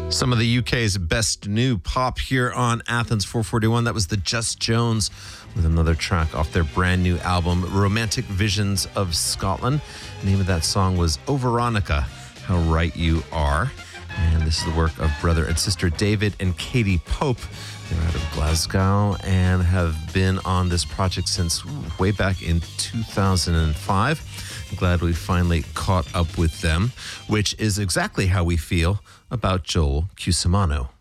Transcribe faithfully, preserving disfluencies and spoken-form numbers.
Some of the U K's best new pop here on Athens four forty-one. That was the Just Jones with another track off their brand new album, Romantic Visions of Scotland. The name of that song was Oh Veronica, How Right You Are. And this is the work of brother and sister David and Katie Pope. They're out of Glasgow and have been on this project since way back in two thousand five. I'm glad we finally caught up with them, which is exactly how we feel about Joel Cusimano.